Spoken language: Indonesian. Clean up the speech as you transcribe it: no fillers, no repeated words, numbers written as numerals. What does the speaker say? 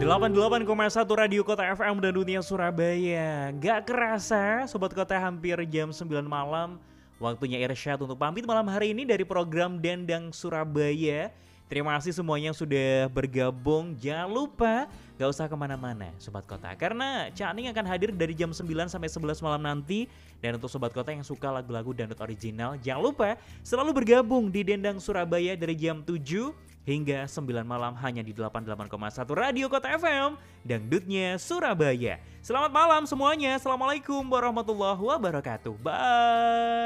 88,1 Radio Kota FM dan Dunia Surabaya. Gak kerasa Sobat Kota hampir jam 9 malam. Waktunya Irsyad untuk pamit malam hari ini dari program Dendang Surabaya. Terima kasih semuanya yang sudah bergabung. Jangan lupa gak usah kemana-mana Sobat Kota, karena Cak Ning akan hadir dari jam 9 sampai 11 malam nanti. Dan untuk Sobat Kota yang suka lagu-lagu dangdut original, jangan lupa selalu bergabung di Dendang Surabaya dari jam 7 hingga 9 malam hanya di 88,1 Radio Kota FM, Dangdutnya Surabaya. Selamat malam semuanya. Assalamualaikum warahmatullahi wabarakatuh. Bye.